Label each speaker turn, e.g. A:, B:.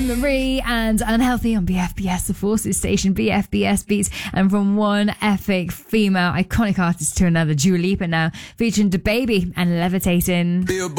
A: Marie and Unhealthy on BFBS, the Forces station, BFBS Beats. And from one epic female iconic artist to another, Dua Lipa now, featuring DaBaby and Levitating.